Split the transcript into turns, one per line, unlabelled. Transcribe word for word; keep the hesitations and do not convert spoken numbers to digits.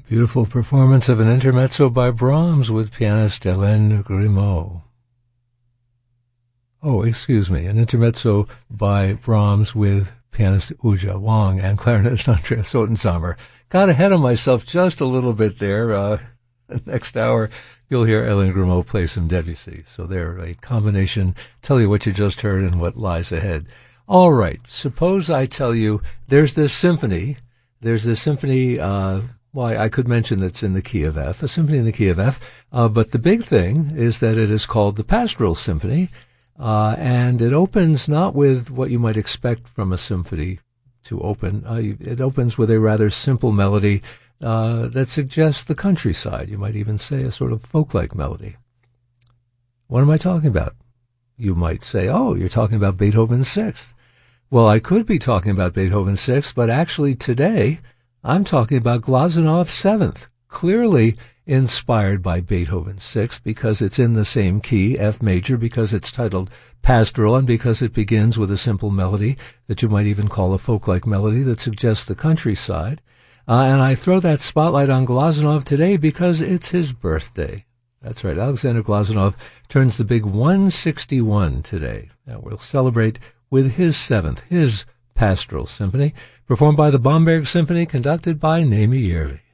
Beautiful performance of an intermezzo by Brahms with pianist Hélène Grimaud. Oh, excuse me, an intermezzo by Brahms with pianist Uja Wang and clarinetist Andreas Ottensamer. Got ahead of myself just a little bit there. Uh, next hour, you'll hear Hélène Grimaud play some Debussy. So they're a combination. Tell you what you just heard and what lies ahead. All right, suppose I tell you there's this symphony. There's this symphony, uh, well, I could mention that's in the key of F, a symphony in the key of F. Uh, but the big thing is that it is called the Pastoral Symphony. Uh, and it opens not with what you might expect from a symphony to open. Uh, it opens with a rather simple melody uh, that suggests the countryside. You might even say a sort of folk-like melody. What am I talking about? You might say, oh, you're talking about Beethoven's Sixth. Well, I could be talking about Beethoven's Sixth, but actually today I'm talking about Glasenov's Seventh, clearly inspired by Beethoven's Sixth because it's in the same key, F major, because it's titled Pastoral, and because it begins with a simple melody that you might even call a folk-like melody that suggests the countryside. Uh, and I throw that spotlight on Glasenov today because it's his birthday. That's right, Alexander Glasenov turns the big one sixty-one today. And we'll celebrate with his seventh, his Pastoral Symphony, performed by the Bamberg Symphony, conducted by Naomi Järvi.